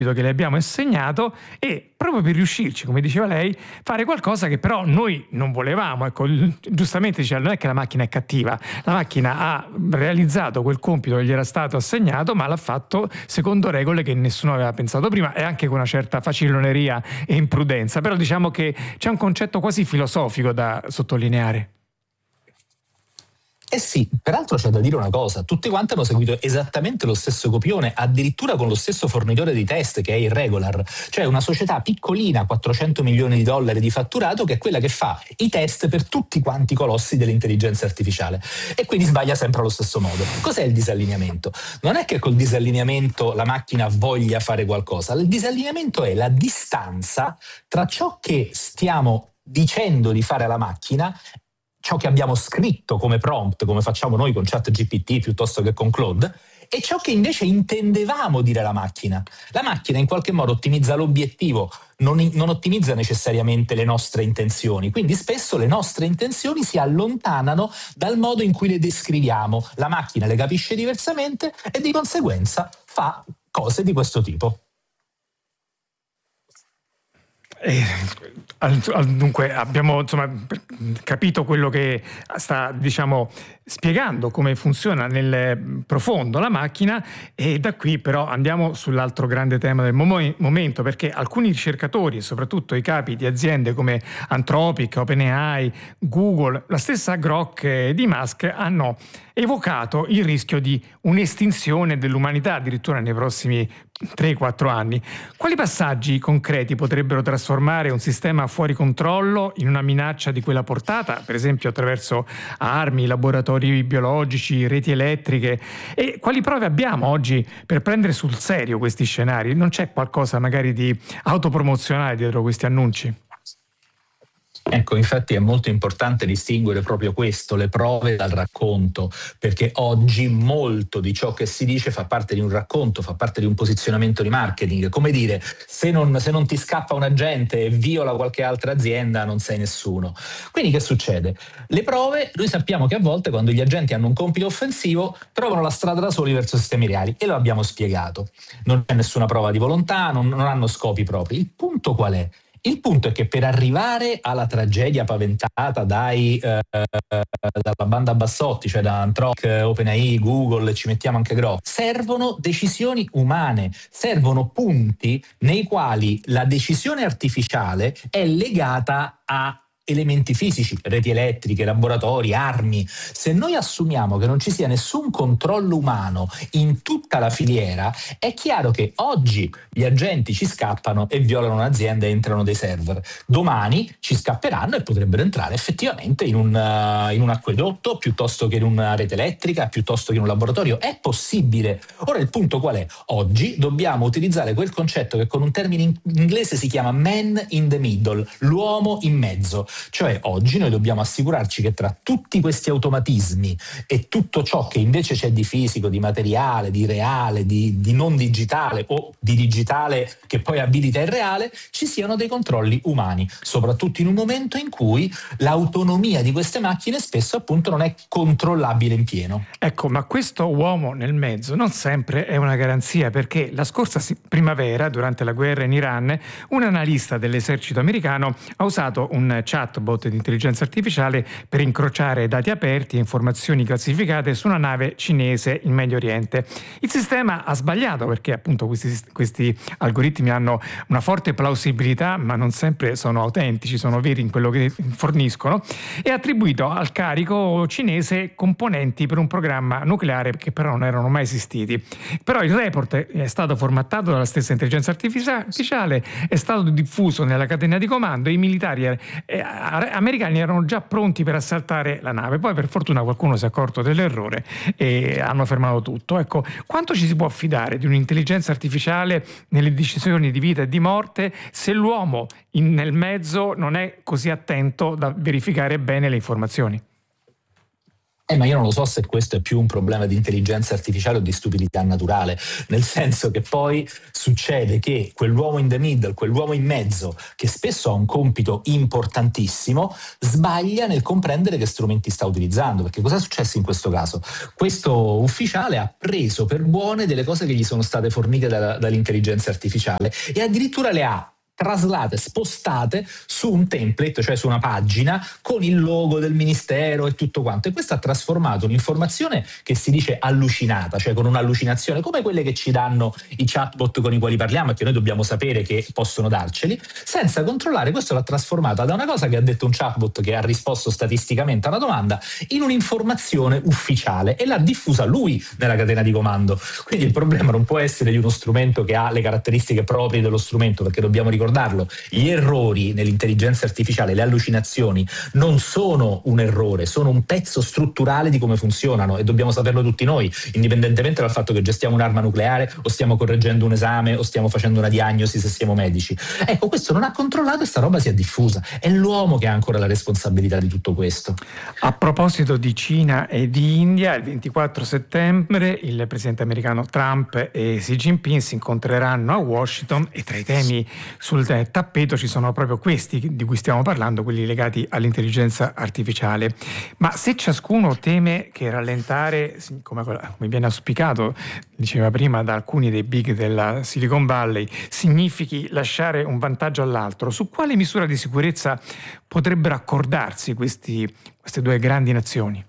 che le abbiamo assegnato e proprio per riuscirci, come diceva lei, fare qualcosa che però noi non volevamo. Ecco, giustamente diceva, non è che la macchina è cattiva, la macchina ha realizzato quel compito che gli era stato assegnato, ma l'ha fatto secondo regole che nessuno aveva pensato prima e anche con una certa faciloneria e imprudenza. Però diciamo che c'è un concetto quasi filosofico da sottolineare. Eh sì, peraltro c'è da dire una cosa, tutti quanti hanno seguito esattamente lo stesso copione, addirittura con lo stesso fornitore di test che è Irregular, cioè una società piccolina, 400 milioni di dollari di fatturato, che è quella che fa i test per tutti quanti i colossi dell'intelligenza artificiale e quindi sbaglia sempre allo stesso modo. Cos'è il disallineamento? Non è che col disallineamento la macchina voglia fare qualcosa, il disallineamento è la distanza tra ciò che stiamo dicendo di fare alla macchina, ciò che abbiamo scritto come prompt, come facciamo noi con ChatGPT piuttosto che con Claude, e ciò che invece intendevamo dire alla macchina. La macchina in qualche modo ottimizza l'obiettivo, non ottimizza necessariamente le nostre intenzioni, quindi spesso le nostre intenzioni si allontanano dal modo in cui le descriviamo. La macchina le capisce diversamente e di conseguenza fa cose di questo tipo. Dunque abbiamo capito quello che sta spiegando come funziona nel profondo la macchina, e da qui però andiamo sull'altro grande tema del momento, perché alcuni ricercatori, soprattutto i capi di aziende come Anthropic, OpenAI, Google, la stessa Grok di Musk, hanno evocato il rischio di un'estinzione dell'umanità addirittura nei prossimi 3-4 anni. Quali passaggi concreti potrebbero trasformare un sistema fuori controllo in una minaccia di quella portata, per esempio attraverso armi, laboratori biologici, reti elettriche? E quali prove abbiamo oggi per prendere sul serio questi scenari? Non c'è qualcosa magari di autopromozionale dietro questi annunci? Ecco, infatti è molto importante distinguere proprio questo, le prove dal racconto, perché oggi molto di ciò che si dice fa parte di un racconto, fa parte di un posizionamento di marketing. Come dire, se non ti scappa un agente e viola qualche altra azienda, non sei nessuno. Quindi che succede? Le prove, noi sappiamo che a volte quando gli agenti hanno un compito offensivo trovano la strada da soli verso sistemi reali, e lo abbiamo spiegato. Non c'è nessuna prova di volontà, non hanno scopi propri. Il punto qual è? Il punto è che per arrivare alla tragedia paventata dalla banda Bassotti, cioè da Anthropic, OpenAI, Google, ci mettiamo anche Grok, servono decisioni umane, servono punti nei quali la decisione artificiale è legata a elementi fisici, reti elettriche, laboratori, armi. Se noi assumiamo che non ci sia nessun controllo umano in tutta la filiera, è chiaro che oggi gli agenti ci scappano e violano un'azienda e entrano dei server. Domani ci scapperanno e potrebbero entrare effettivamente in un acquedotto, piuttosto che in una rete elettrica, piuttosto che in un laboratorio. È possibile. Ora il punto qual è? Oggi dobbiamo utilizzare quel concetto che con un termine in inglese si chiama man in the middle, l'uomo in mezzo. Cioè oggi noi dobbiamo assicurarci che tra tutti questi automatismi e tutto ciò che invece c'è di fisico, di materiale, di reale, di non digitale o di digitale che poi abilita il reale, ci siano dei controlli umani, soprattutto in un momento in cui l'autonomia di queste macchine spesso appunto non è controllabile in pieno. Ecco, ma questo uomo nel mezzo non sempre è una garanzia, perché la scorsa primavera, durante la guerra in Iran, un analista dell'esercito americano ha usato un chatbot di intelligenza artificiale per incrociare dati aperti e informazioni classificate su una nave cinese in Medio Oriente. Il sistema ha sbagliato perché appunto questi algoritmi hanno una forte plausibilità, ma non sempre sono autentici, sono veri in quello che forniscono, e ha attribuito al carico cinese componenti per un programma nucleare che però non erano mai esistiti. Però il report è stato formattato dalla stessa intelligenza artificiale, è stato diffuso nella catena di comando e i militari americani erano già pronti per assaltare la nave. Poi per fortuna qualcuno si è accorto dell'errore e hanno fermato tutto. Ecco, quanto ci si può fidare di un'intelligenza artificiale nelle decisioni di vita e di morte se l'uomo nel mezzo non è così attento da verificare bene le informazioni? Ma io non lo so se questo è più un problema di intelligenza artificiale o di stupidità naturale, nel senso che poi succede che quell'uomo in the middle, quell'uomo in mezzo, che spesso ha un compito importantissimo, sbaglia nel comprendere che strumenti sta utilizzando. Perché cosa è successo in questo caso? Questo ufficiale ha preso per buone delle cose che gli sono state fornite dall'intelligenza artificiale e addirittura le ha traslate, spostate su un template, cioè su una pagina con il logo del ministero e tutto quanto, e questo ha trasformato un'informazione che si dice allucinata, cioè con un'allucinazione come quelle che ci danno i chatbot con i quali parliamo e che noi dobbiamo sapere che possono darceli, senza controllare. Questo l'ha trasformata da una cosa che ha detto un chatbot che ha risposto statisticamente a una domanda in un'informazione ufficiale e l'ha diffusa lui nella catena di comando. Quindi il problema non può essere di uno strumento che ha le caratteristiche proprie dello strumento, perché dobbiamo ricordarlo, gli errori nell'intelligenza artificiale, le allucinazioni non sono un errore, sono un pezzo strutturale di come funzionano e dobbiamo saperlo tutti noi, indipendentemente dal fatto che gestiamo un'arma nucleare o stiamo correggendo un esame o stiamo facendo una diagnosi se siamo medici. Ecco, questo non ha controllato e sta roba si è diffusa. È l'uomo che ha ancora la responsabilità di tutto questo. A proposito di Cina e di India, il 24 settembre il presidente americano Trump e Xi Jinping si incontreranno a Washington e tra i temi sul tappeto ci sono proprio questi di cui stiamo parlando, quelli legati all'intelligenza artificiale. Ma se ciascuno teme che rallentare, come viene auspicato, diceva prima, da alcuni dei big della Silicon Valley, significhi lasciare un vantaggio all'altro, su quale misura di sicurezza potrebbero accordarsi queste due grandi nazioni?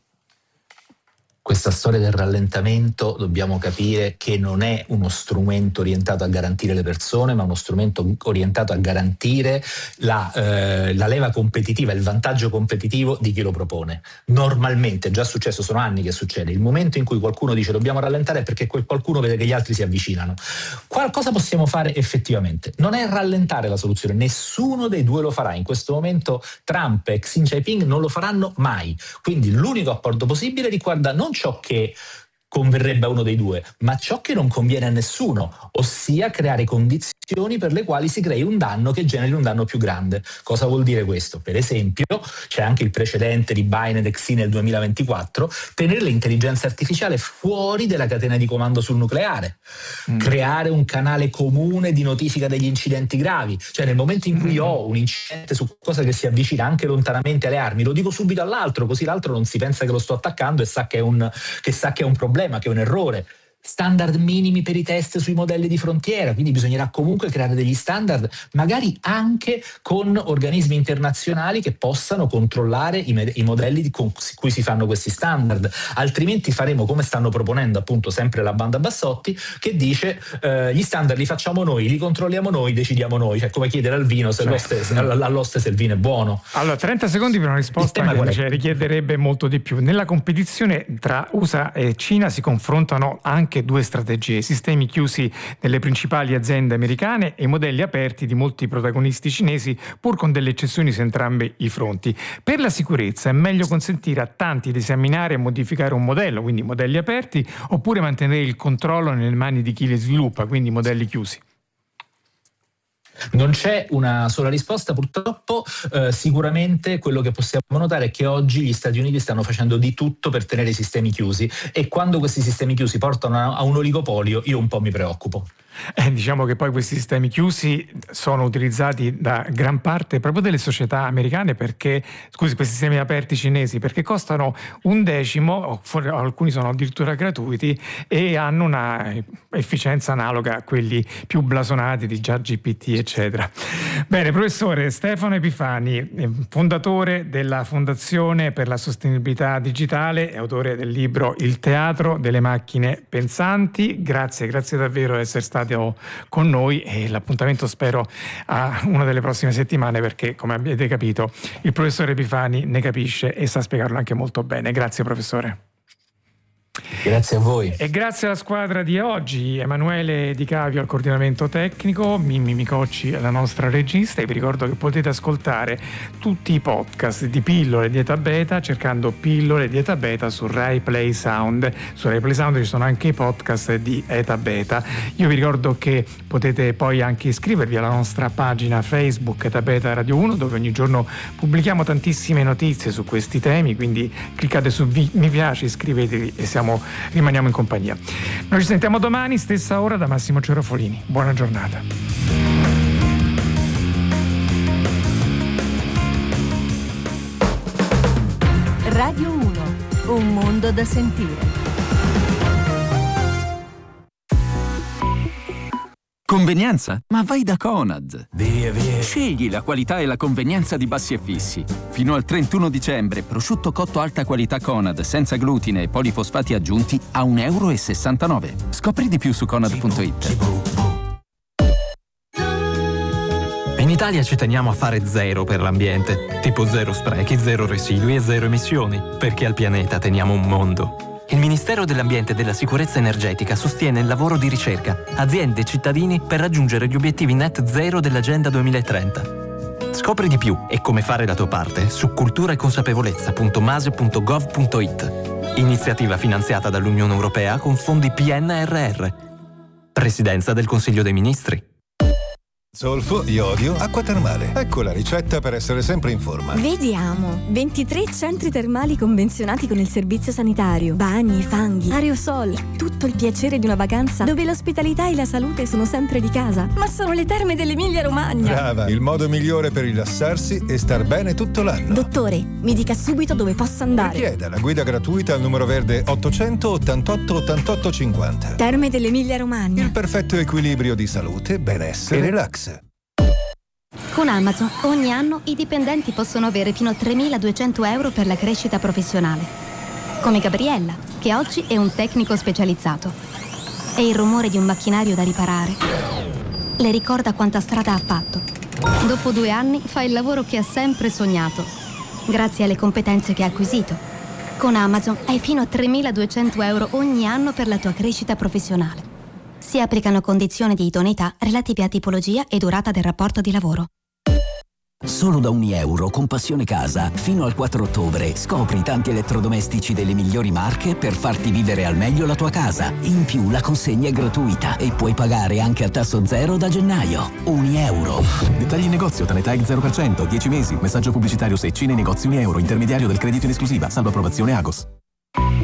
Questa storia del rallentamento dobbiamo capire che non è uno strumento orientato a garantire le persone, ma uno strumento orientato a garantire la leva competitiva, il vantaggio competitivo di chi lo propone. Normalmente, è già successo, sono anni che succede, il momento in cui qualcuno dice dobbiamo rallentare è perché quel qualcuno vede che gli altri si avvicinano. Cosa possiamo fare effettivamente? Non è rallentare la soluzione, nessuno dei due lo farà. In questo momento Trump e Xi Jinping non lo faranno mai. Quindi l'unico accordo possibile riguarda non ciò che converrebbe a uno dei due, ma ciò che non conviene a nessuno, ossia creare condizioni per le quali si crei un danno che generi un danno più grande. Cosa vuol dire questo? Per esempio, c'è anche il precedente di Biden e Xi nel 2024, tenere l'intelligenza artificiale fuori dalla catena di comando sul nucleare, creare un canale comune di notifica degli incidenti gravi, cioè nel momento in cui ho un incidente su qualcosa che si avvicina anche lontanamente alle armi, lo dico subito all'altro, così l'altro non si pensa che lo sto attaccando e sa che è un problema, che è un errore. Standard minimi per i test sui modelli di frontiera, quindi bisognerà comunque creare degli standard, magari anche con organismi internazionali che possano controllare i modelli con cui si fanno questi standard, altrimenti faremo come stanno proponendo appunto sempre la banda Bassotti, che dice gli standard li facciamo noi, li controlliamo noi, decidiamo noi, cioè come chiedere al vino se all'oste se il vino è buono. Allora, 30 secondi per una risposta che invece richiederebbe molto di più. Nella competizione tra USA e Cina si confrontano anche due strategie: sistemi chiusi nelle principali aziende americane e modelli aperti di molti protagonisti cinesi, pur con delle eccezioni su entrambi i fronti. Per la sicurezza è meglio consentire a tanti di esaminare e modificare un modello, quindi modelli aperti, oppure mantenere il controllo nelle mani di chi li sviluppa, quindi modelli chiusi? Non c'è una sola risposta, purtroppo. Sicuramente quello che possiamo notare è che oggi gli Stati Uniti stanno facendo di tutto per tenere i sistemi chiusi, e quando questi sistemi chiusi portano a un oligopolio io un po' mi preoccupo. Diciamo che poi questi sistemi chiusi sono utilizzati da gran parte proprio delle società americane, questi sistemi aperti cinesi, perché costano un decimo, alcuni sono addirittura gratuiti e hanno una efficienza analoga a quelli più blasonati di ChatGPT, eccetera. Bene, professore Stefano Epifani, fondatore della Fondazione per la Sostenibilità Digitale e autore del libro Il teatro delle macchine pensanti, grazie davvero di essere stato con noi, e l'appuntamento spero a una delle prossime settimane, perché come avete capito il professore Epifani ne capisce e sa spiegarlo anche molto bene. Grazie professore. Grazie a voi. E grazie alla squadra di oggi, Emanuele Di Cavio al coordinamento tecnico, Mimmi Micocci alla nostra regista, e vi ricordo che potete ascoltare tutti i podcast di Pillole di Eta Beta cercando Pillole di Eta Beta su Rai Play Sound. Su Rai Play Sound ci sono anche i podcast di Eta Beta. Io vi ricordo che potete poi anche iscrivervi alla nostra pagina Facebook Eta Beta Radio 1, dove ogni giorno pubblichiamo tantissime notizie su questi temi, quindi cliccate su mi piace, iscrivetevi e rimaniamo in compagnia. Noi ci sentiamo domani, stessa ora, da Massimo Cerofolini. Buona giornata. Radio 1, un mondo da sentire. Convenienza? Ma vai da Conad! Via. Scegli la qualità e la convenienza di Bassi e Fissi. Fino al 31 dicembre, prosciutto cotto alta qualità Conad, senza glutine e polifosfati aggiunti, a €1,69. Scopri di più su conad.it. In Italia ci teniamo a fare zero per l'ambiente, tipo zero sprechi, zero residui e zero emissioni, perché al pianeta teniamo un mondo. Il Ministero dell'Ambiente e della Sicurezza Energetica sostiene il lavoro di ricerca, aziende e cittadini per raggiungere gli obiettivi net zero dell'Agenda 2030. Scopri di più e come fare la tua parte su culturaeconsapevolezza.mase.gov.it. Iniziativa finanziata dall'Unione Europea con fondi PNRR. Presidenza del Consiglio dei Ministri. Zolfo, iodio, acqua termale. Ecco la ricetta per essere sempre in forma. Vediamo. 23 centri termali convenzionati con il servizio sanitario. Bagni, fanghi, aerosol. Tutto il piacere di una vacanza dove l'ospitalità e la salute sono sempre di casa. Ma sono le terme dell'Emilia Romagna. Brava, il modo migliore per rilassarsi e star bene tutto l'anno. Dottore, mi dica subito dove posso andare. Richieda la guida gratuita al numero verde 888 88 50. Terme dell'Emilia Romagna. Il perfetto equilibrio di salute, benessere e relax. Con Amazon ogni anno i dipendenti possono avere fino a 3.200 euro per la crescita professionale. Come Gabriella, che oggi è un tecnico specializzato. E il rumore di un macchinario da riparare le ricorda quanta strada ha fatto. Dopo 2 anni fa il lavoro che ha sempre sognato, grazie alle competenze che ha acquisito. Con Amazon hai fino a 3.200 euro ogni anno per la tua crescita professionale. Si applicano condizioni di idoneità relative a tipologia e durata del rapporto di lavoro. Solo da €1 con Passione Casa, fino al 4 ottobre, scopri tanti elettrodomestici delle migliori marche per farti vivere al meglio la tua casa. In più la consegna è gratuita e puoi pagare anche a tasso zero da gennaio. €1. Dettagli in negozio, Tanetag 0%, 10 mesi, messaggio pubblicitario se Cine Negozi €1, intermediario del credito in esclusiva, salvo approvazione Agos.